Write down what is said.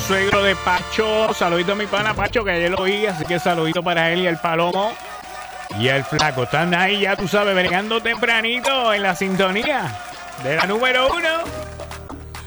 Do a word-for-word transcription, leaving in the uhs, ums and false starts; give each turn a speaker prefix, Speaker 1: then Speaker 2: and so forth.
Speaker 1: suegro de Pacho. Saludito a mi pana Pacho, que ayer lo vi, así que saludito para él y el Palomo. Y el Flaco. Están ahí, ya tú sabes, bregando tempranito en la sintonía de la número uno.